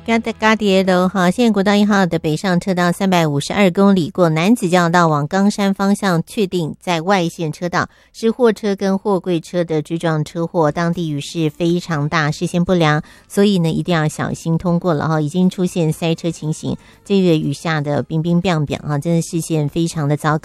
嘎跌楼哈，现在国道1号的北上车道352公里过南子交道往冈山方向，确定在外线车道是货车跟货柜车的追撞车祸，当地雨势非常大，视线不良，所以呢一定要小心通过了哈，已经出现塞车情形，这个雨下的冰冰冰冰啊，真的视线非常的糟糕。